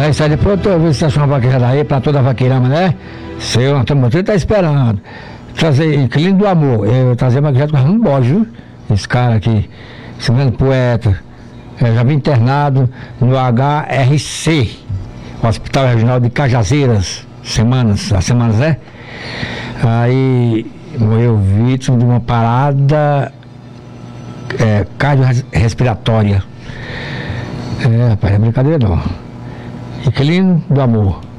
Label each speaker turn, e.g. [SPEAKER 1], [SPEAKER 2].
[SPEAKER 1] É isso aí, depois eu vou estacionar uma vaqueira daí pra toda a vaqueirama, né? Seu Antônio Monteiro tá esperando. Trazer Inquilino do Amor. Eu trazer uma vaqueira com Ramon Borges, viu? Esse cara aqui, esse grande poeta. Eu já vim internado no HRC, Hospital Regional de Cajazeiras, há semanas, né? Aí morreu vítima de uma parada cardiorrespiratória. Rapaz, não é brincadeira não. Inquilino do Amor.